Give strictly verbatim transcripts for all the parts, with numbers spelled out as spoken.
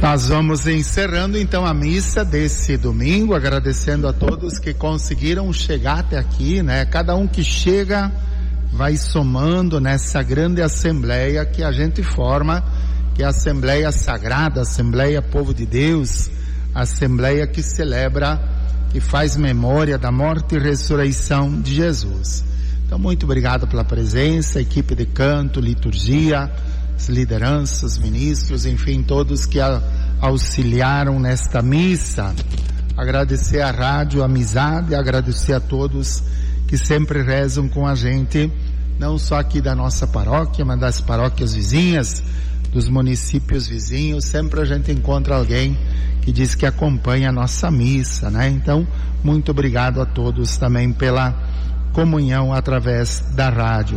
Nós vamos encerrando então a missa desse domingo, agradecendo a todos que conseguiram chegar até aqui, né? Cada um que chega vai somando nessa grande assembleia que a gente forma, que é a Assembleia Sagrada, Assembleia Povo de Deus, Assembleia que celebra, que faz memória da morte e ressurreição de Jesus. Então, muito obrigado pela presença, equipe de canto, liturgia, as lideranças, ministros, enfim, todos que a, auxiliaram nesta missa. Agradecer à Rádio Amizade, agradecer a todos que sempre rezam com a gente, não só aqui da nossa paróquia, mas das paróquias vizinhas, dos municípios vizinhos. Sempre a gente encontra alguém que diz que acompanha a nossa missa, né? Então, muito obrigado a todos também pela comunhão através da rádio.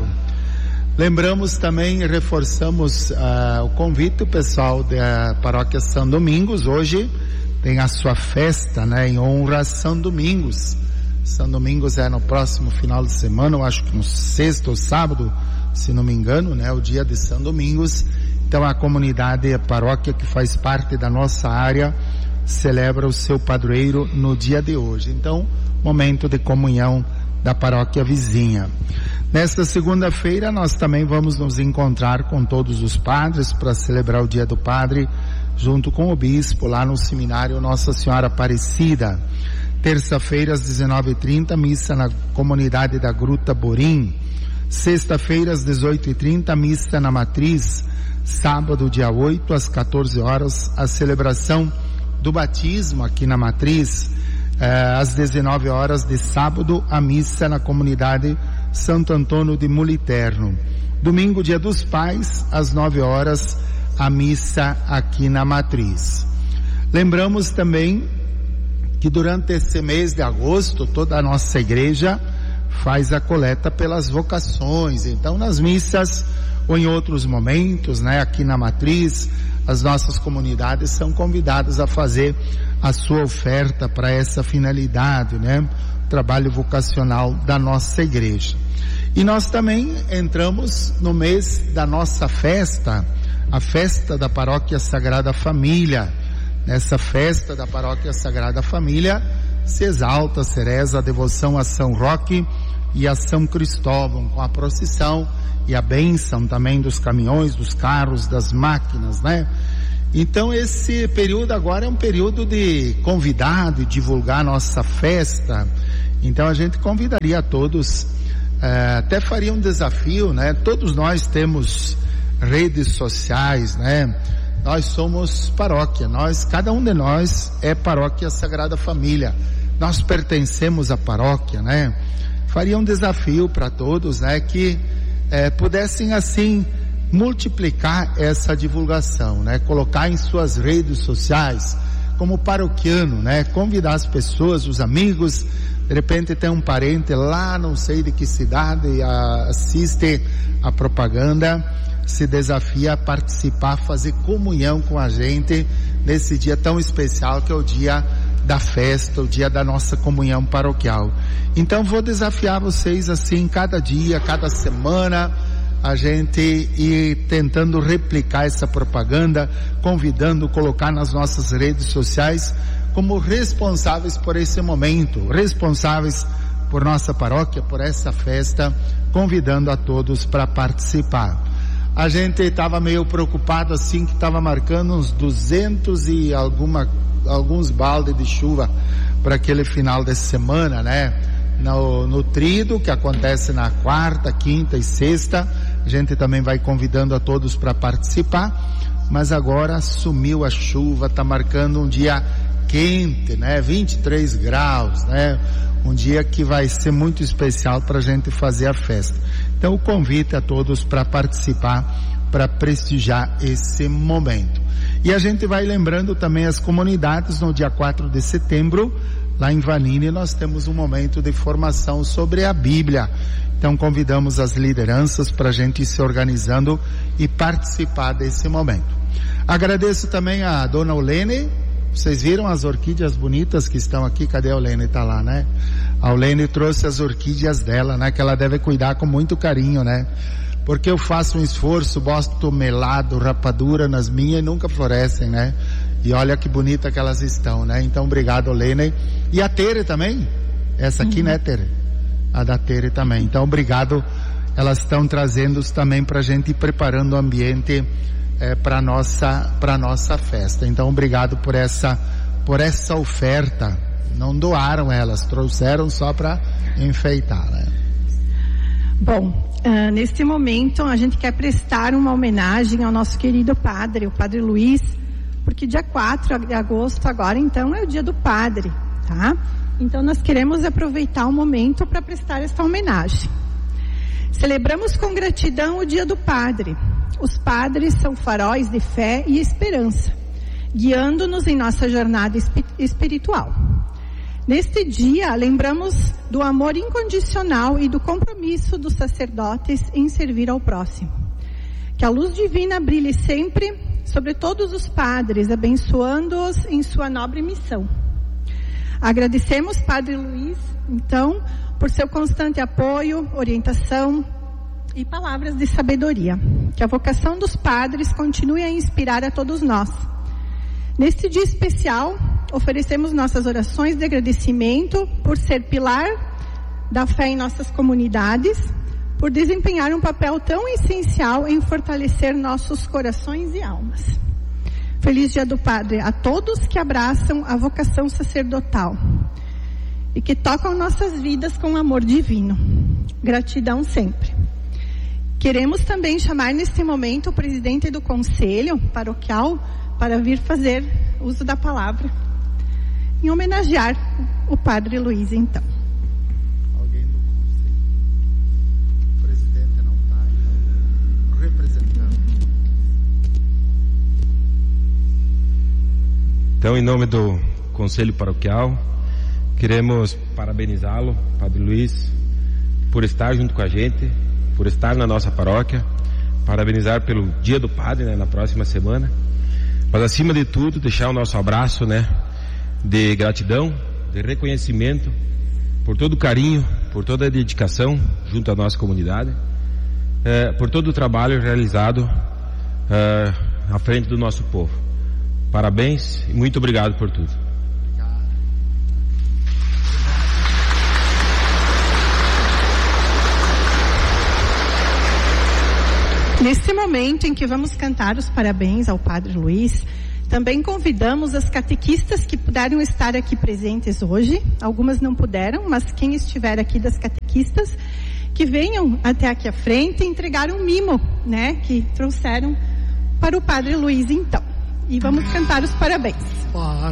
Lembramos também e reforçamos uh, o convite, o pessoal da paróquia São Domingos, hoje tem a sua festa, né, em honra a São Domingos. São Domingos é no próximo final de semana, eu acho que no sexto ou sábado, se não me engano, né, o dia de São Domingos. Então a comunidade, a paróquia que faz parte da nossa área, celebra o seu padroeiro no dia de hoje. Então, momento de comunhão da paróquia vizinha. Nesta segunda-feira nós também vamos nos encontrar com todos os padres para celebrar o Dia do Padre, junto com o bispo, lá no seminário Nossa Senhora Aparecida. Terça-feira às dezenove e trinta, missa na comunidade da Gruta Borim. Sexta-feira às dezoito e trinta, missa na Matriz. Sábado, dia oito, às quatorze horas, a celebração do batismo aqui na Matriz. Eh, às dezenove horas de sábado, a missa na comunidade Santo Antônio de Muliterno. Domingo, dia dos Pais, às nove horas, a missa aqui na Matriz. Lembramos também que durante esse mês de agosto, toda a nossa igreja faz a coleta pelas vocações. Então, nas missas ou em outros momentos, né, aqui na Matriz, as nossas comunidades são convidadas a fazer a sua oferta para essa finalidade, né? Trabalho vocacional da nossa igreja. E nós também entramos no mês da nossa festa, a festa da Paróquia Sagrada Família. Nessa festa da Paróquia Sagrada Família se exalta, se reza a devoção a São Roque e a São Cristóvão, com a procissão e a bênção também dos caminhões, dos carros, das máquinas, né? Então esse período agora é um período de convidar, de divulgar a nossa festa. Então a gente convidaria a todos, eh, até faria um desafio, né? Todos nós temos redes sociais, né? Nós somos paróquia, nós, cada um de nós é Paróquia Sagrada Família. Nós pertencemos à paróquia, né? Faria um desafio para todos, né? Que eh, pudessem assim multiplicar essa divulgação, né? Colocar em suas redes sociais, como paroquiano, né? Convidar as pessoas, os amigos. De repente tem um parente lá, não sei de que cidade, a, assiste a propaganda, se desafia a participar, fazer comunhão com a gente nesse dia tão especial que é o dia da festa, o dia da nossa comunhão paroquial. Então vou desafiar vocês assim, cada dia, cada semana, a gente ir tentando replicar essa propaganda, convidando, colocar nas nossas redes sociais como responsáveis por esse momento, responsáveis por nossa paróquia, por essa festa, convidando a todos para participar. A gente estava meio preocupado assim, que estava marcando uns duzentos e alguma, alguns baldes de chuva para aquele final de semana, né? No, no trido, que acontece na quarta, quinta e sexta, a gente também vai convidando a todos para participar, mas agora sumiu a chuva, está marcando um dia quente, né? vinte e três graus, né? Um dia que vai ser muito especial para a gente fazer a festa. Então o convite a todos para participar, para prestigiar esse momento. E a gente vai lembrando também as comunidades. No dia quatro de setembro, lá em Vanini, nós temos um momento de formação sobre a Bíblia. Então convidamos as lideranças para a gente ir se organizando e participar desse momento. Agradeço também a dona Olene. Vocês viram as orquídeas bonitas que estão aqui? Cadê a Olene? Tá lá, né? A Olene trouxe as orquídeas dela, né? Que ela deve cuidar com muito carinho, né? Porque eu faço um esforço, boto melado, rapadura nas minhas e nunca florescem, né? E olha que bonita que elas estão, né? Então, obrigado, Lene. E a Tere também? Essa aqui, uhum. né, Tere? A da Tere também. Então, obrigado. Elas estão trazendo também para a gente ir preparando o ambiente é, para nossa para nossa festa. Então, obrigado por essa por essa oferta. Não doaram elas, trouxeram só para enfeitar, né? Bom, uh, neste momento a gente quer prestar uma homenagem ao nosso querido padre, o Padre Luiz, porque dia quatro de agosto agora, então, é o dia do padre, tá? Então nós queremos aproveitar o momento para prestar esta homenagem. Celebramos com gratidão o dia do padre. Os padres são faróis de fé e esperança, guiando-nos em nossa jornada esp- espiritual. Neste dia, lembramos do amor incondicional e do compromisso dos sacerdotes em servir ao próximo. Que a luz divina brilhe sempre sobre todos os padres, abençoando-os em sua nobre missão. Agradecemos, Padre Luiz, então, por seu constante apoio, orientação e palavras de sabedoria. Que a vocação dos padres continue a inspirar a todos nós. Neste dia especial, oferecemos nossas orações de agradecimento por ser pilar da fé em nossas comunidades, por desempenhar um papel tão essencial em fortalecer nossos corações e almas. Feliz Dia do Padre a todos que abraçam a vocação sacerdotal e que tocam nossas vidas com amor divino. Gratidão sempre. Queremos também chamar neste momento o presidente do Conselho Paroquial para vir fazer uso da palavra, em homenagear o Padre Luiz, então. Alguém do Conselho? O presidente não está, então, representando. Então, em nome do Conselho Paroquial, queremos parabenizá-lo, Padre Luiz, por estar junto com a gente, por estar na nossa paróquia, parabenizar pelo Dia do Padre, né, na próxima semana, mas acima de tudo deixar o nosso abraço, né, de gratidão, de reconhecimento por todo o carinho, por toda a dedicação junto à nossa comunidade, eh, por todo o trabalho realizado eh, à frente do nosso povo. Parabéns e muito obrigado por tudo. Neste momento em que vamos cantar os parabéns ao Padre Luiz, também convidamos as catequistas que puderam estar aqui presentes hoje. Algumas não puderam, mas quem estiver aqui das catequistas, que venham até aqui à frente e entregar um mimo, né, que trouxeram para o Padre Luiz, então. E vamos cantar os parabéns. Para